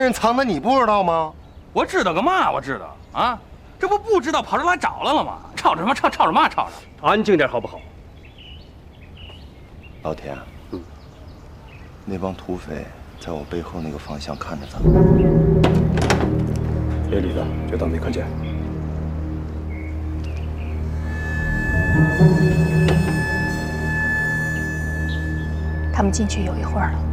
人藏的，你不知道吗？ 我知道个嘛？我知道啊，这不知道跑这来找来了吗？吵着什么？吵着嘛？吵着！ 安静点好不好？ 老田，那帮土匪在我背后那个方向看着咱。 别理他，就当没看见。 他们进去有一会儿了。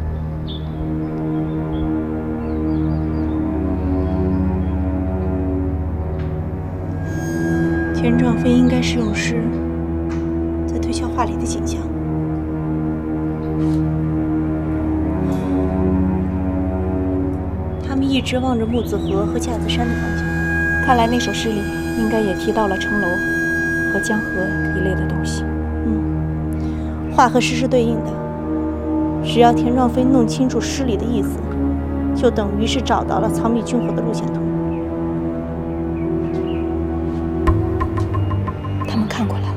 田壮飞应该是用诗在推销画里的景象。他们一直望着木子河和架子山的方向。 看来那首诗里应该也提到了城楼和江河一类的东西。 画和诗是对应的。只要田壮飞弄清楚诗里的意思，就等于是找到了藏匿军火的路线图。 他们看过来了。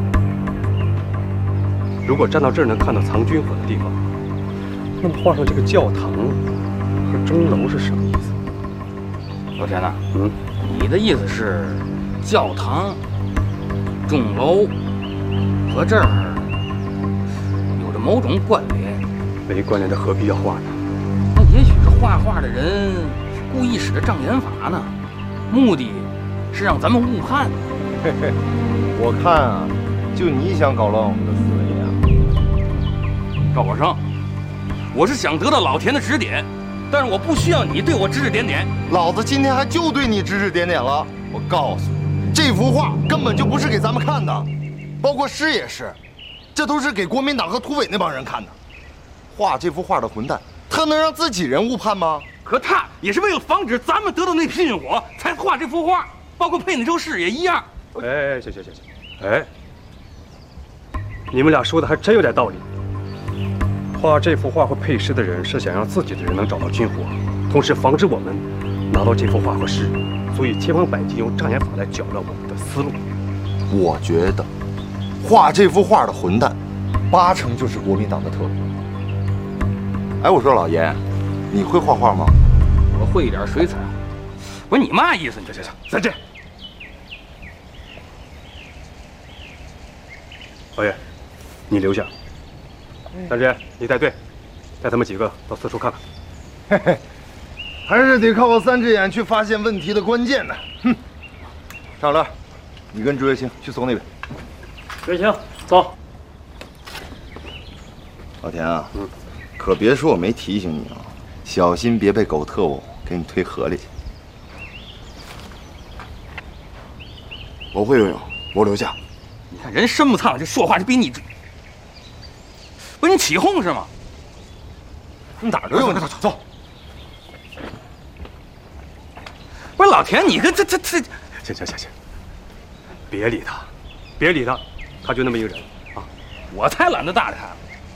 如果站到这儿能看到藏军火的地方，那么画上这个教堂和钟楼是什么意思？ 老田呐，你的意思是教堂、钟楼和这儿有着某种关联？ 没关联的何必要画呢？ 那也许是画画的人故意使着障眼法呢，目的是让咱们误判。 嘿嘿，我看啊，就你想搞乱我们的思维啊！ 赵宝生，我是想得到老田的指点，但是我不需要你对我指指点点。 老子今天还就对你指指点点了。我告诉你，这幅画根本就不是给咱们看的，包括诗也是，这都是给国民党和土匪那帮人看的。画这幅画的混蛋，他能让自己人误判吗？ 可他也是为了防止咱们得到那批军火，才画这幅画，包括配那首诗也一样。 哎，行，哎，你们俩说的还真有点道理。画这幅画或配诗的人是想让自己的人能找到军火，同时防止我们拿到这幅画和诗，所以千方百计用障眼法来搅乱我们的思路。 我觉得，画这幅画的混蛋，8成就是国民党的特务。哎，我说老爷，你会画画吗？ 我会一点水彩。不是你嘛意思？ 行，再见。老爷，你留下。三姐，你带队，带他们几个到四处看看。 嘿嘿，还是得靠我3只眼去发现问题的关键呢。哼，尚乐，你跟朱月清去搜那边。 月清，走。 老田啊，可别说我没提醒你啊，小心别被狗特务给你推河里去。 我会游泳，我留下。 你看人身木苍，这说话是比你，不是你起哄是吗？ 你哪儿都有你，走。 不是老田，你跟这， 行，别理他，他就那么一个人啊， 我才懒得搭理他。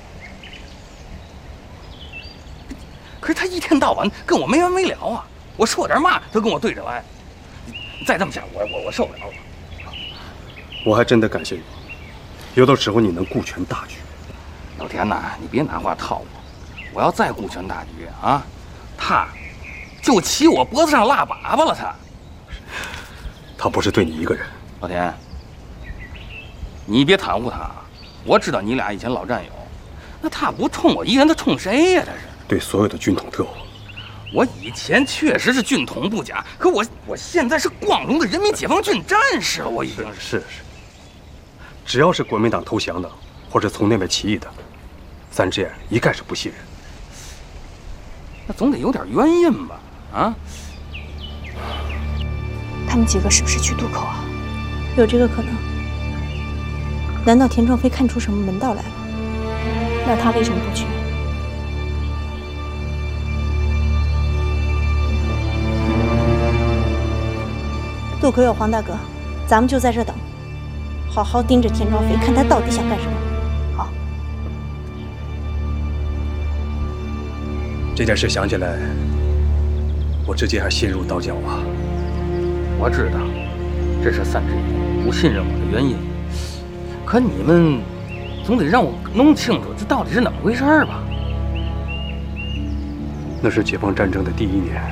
可是他一天到晚跟我没完没了啊！我说点嘛，他跟我对着来。再这么下，我受不了了。 我还真得感谢你，有的时候你能顾全大局。 老田呐，你别拿话套我。我要再顾全大局啊，他就骑我脖子上拉粑粑了。 他不是对你一个人。 老田，你别袒护他。我知道你俩以前老战友，那他不冲我一人，他冲谁呀？他是对所有的军统特务。 我以前确实是军统不假，可我现在是光荣的人民解放军战士了，我已经是。只要是国民党投降的，或者从那边起义的，3只眼一概是不信任。 那总得有点原因吧？啊？ 他们几个是不是去渡口啊？ 有这个可能。难道田壮飞看出什么门道来了？ 那他为什么不去？ 渡口有黄大哥，咱们就在这等，好好盯着田壮飞，看他到底想干什么。好。 这件事想起来，我直接还心如刀绞啊！ 我知道，这是3只眼不信任我的原因。可你们总得让我弄清楚这到底是怎么回事吧？ 那是解放战争的第1年。